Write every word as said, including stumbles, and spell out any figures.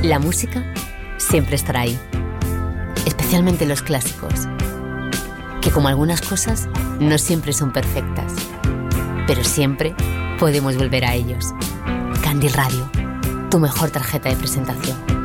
La música siempre estará ahí, especialmente los clásicos, que como algunas cosas no siempre son perfectas, pero siempre podemos volver a ellos. Candil Radio, tu mejor tarjeta de presentación.